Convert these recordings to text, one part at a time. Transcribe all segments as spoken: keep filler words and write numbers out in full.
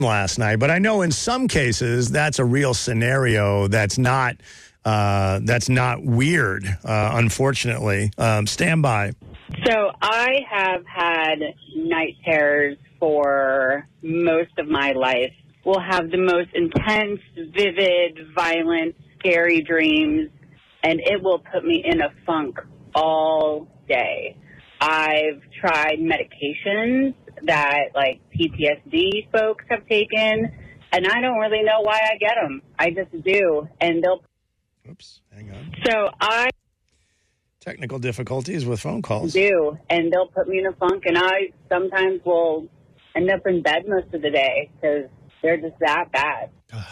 last night, but I know in some cases that's a real scenario that's not uh, that's not weird, uh, unfortunately. Um, stand by. So I have had night terrors for most of my life. Will have the most intense, vivid, violent, scary dreams, and it will put me in a funk all day. I've tried medications that, like, P T S D folks have taken, and I don't really know why I get them. I just do, and they'll... Oops, hang on. So I... Technical difficulties with phone calls. do, and they'll put me in a funk, and I sometimes will end up in bed most of the day because they're just that bad.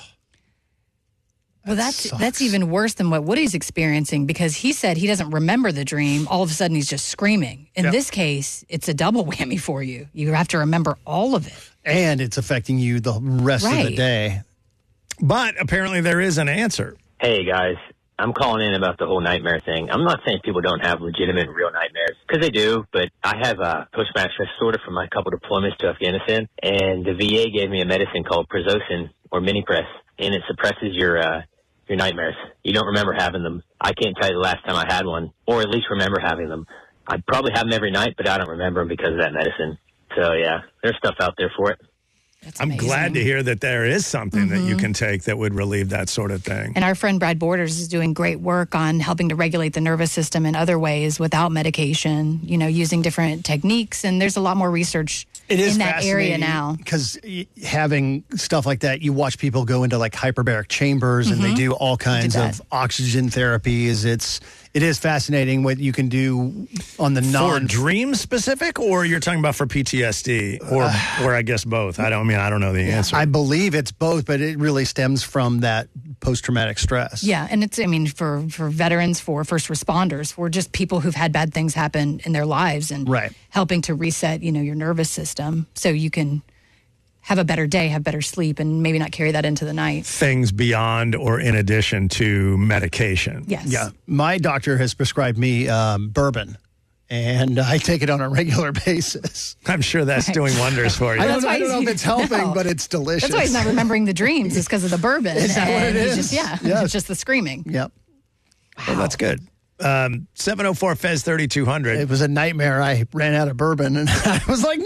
Well, that's that's even worse than what Woody's experiencing, because he said he doesn't remember the dream. All of a sudden, he's just screaming. In Yep. this case, it's a double whammy for you. You have to remember all of it. And it's affecting you the rest of the Right. day. But apparently there is an answer. Hey, guys. I'm calling in about the whole nightmare thing. I'm not saying people don't have legitimate, real nightmares, because they do, but I have a post-traumatic stress disorder from my couple deployments to Afghanistan, and the V A gave me a medicine called Prozocin, or Minipress, and it suppresses your uh, your nightmares. You don't remember having them. I can't tell you the last time I had one, or at least remember having them. I probably have them every night, but I don't remember them because of that medicine. So, yeah, there's stuff out there for it. That's I'm amazing. glad to hear that there is something that you Mhm. can take that would relieve that sort of thing. And our friend Brad Borders is doing great work on helping to regulate the nervous system in other ways without medication, you know, using different techniques. And there's a lot more research It is in that area now. because having stuff like that, you watch people go into like hyperbaric chambers and they Mhm. do all kinds do of that. oxygen therapies. It's it is fascinating what you can do on the For non dream specific, or you're talking about for P T S D, or Uh, or I guess both. I don't I mean I don't know the answer. I believe it's both, but it really stems from that post traumatic stress. Yeah, and it's, I mean, for, for veterans, for first responders, for just people who've had bad things happen in their lives, and Right. helping to reset, you know, your nervous system so you can have a better day, have better sleep, and maybe not carry that into the night. Things beyond or in addition to medication. Yes. Yeah. My doctor has prescribed me um, bourbon, and I take it on a regular basis. I'm sure that's doing wonders for you. I That's don't, why I don't know if he's- it's helping, no. but it's delicious. That's why he's not remembering the dreams, is because of the bourbon. Is that what and it he's is? Just, yeah, Yes. it's just the screaming. Yep. Well, that's good. Um, seven oh four Fez thirty-two hundred. It was a nightmare. I ran out of bourbon, and I was like,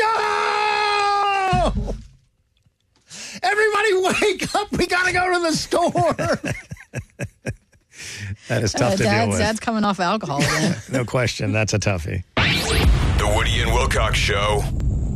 no! Everybody wake up. We got to go to the store. That is tough Uh, to deal Dad's, with. Dad's coming off alcohol again. No question. That's a toughie. The Woody and Wilcox Show.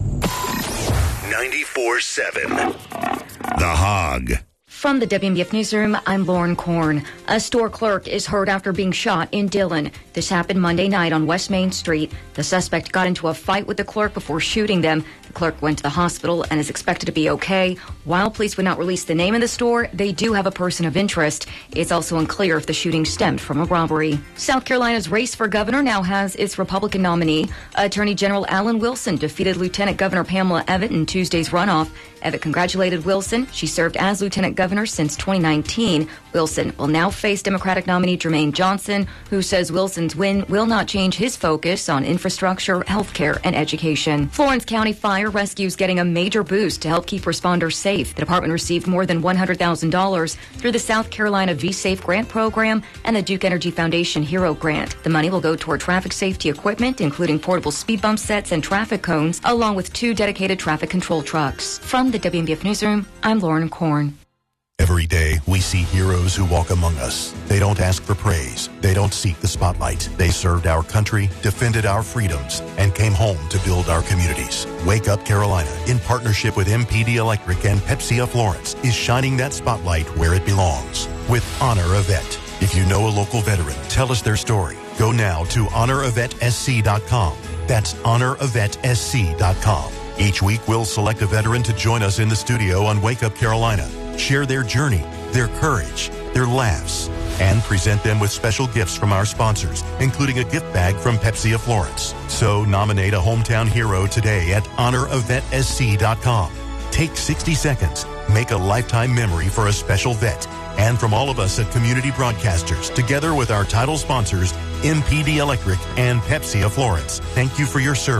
ninety-four seven. The Hog. From the W M B F Newsroom, I'm Lauren Korn. A store clerk is hurt after being shot in Dillon. This happened Monday night on West Main Street. The suspect got into a fight with the clerk before shooting them. The clerk went to the hospital and is expected to be okay. While police would not release the name of the store, they do have a person of interest. It's also unclear if the shooting stemmed from a robbery. South Carolina's race for governor now has its Republican nominee. Attorney General Alan Wilson defeated Lieutenant Governor Pamela Evett in Tuesday's runoff. Evett congratulated Wilson. She served as lieutenant governor since twenty nineteen. Wilson will now face Democratic nominee Jermaine Johnson, who says Wilson's win will not change his focus on infrastructure, health care, and education. Florence County Fire Rescue is getting a major boost to help keep responders safe. The department received more than one hundred thousand dollars through the South Carolina V-Safe grant program and the Duke Energy Foundation Hero Grant. The money will go toward traffic safety equipment, including portable speed bump sets and traffic cones, along with two dedicated traffic control trucks. From the W M B F Newsroom, I'm Lauren Korn. Every day, we see heroes who walk among us. They don't ask for praise. They don't seek the spotlight. They served our country, defended our freedoms, and came home to build our communities. Wake Up Carolina, in partnership with M P D Electric and Pepsi of Florence, is shining that spotlight where it belongs with Honor a Vet. If you know a local veteran, tell us their story. Go now to honor a vet s c dot com. That's honor a vet s c dot com. Each week, we'll select a veteran to join us in the studio on Wake Up Carolina. Share their journey, their courage, their laughs, and present them with special gifts from our sponsors, including a gift bag from Pepsi of Florence. So nominate a hometown hero today at honor a vet s c dot com. Take sixty seconds. Make a lifetime memory for a special vet. And from all of us at Community Broadcasters, together with our title sponsors, M P D Electric and Pepsi of Florence, thank you for your service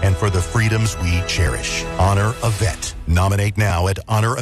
and for the freedoms we cherish. Honor a vet. Nominate now at honor